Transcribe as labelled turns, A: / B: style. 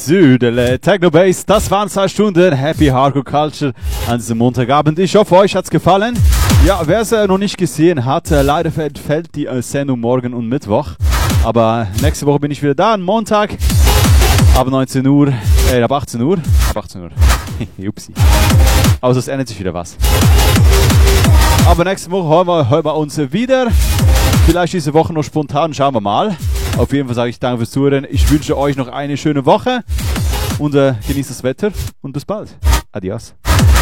A: Südele Techno Bass, das waren 2 Stunden Happy Hardcore Culture an diesem Montagabend. Ich hoffe, euch hat's gefallen. Ja, wer es noch nicht gesehen hat, leider fällt die Sendung morgen und Mittwoch. Aber nächste Woche bin ich wieder da, am Montag, ab 19 Uhr, ab 18 Uhr. Ab 18 Uhr. Upsi. Also es ändert sich wieder was. Aber nächste Woche hören wir uns wieder. Vielleicht diese Woche noch spontan, schauen wir mal. Auf jeden Fall sage ich danke fürs Zuhören. Ich wünsche euch noch eine schöne Woche und genießt das Wetter und bis bald. Adios.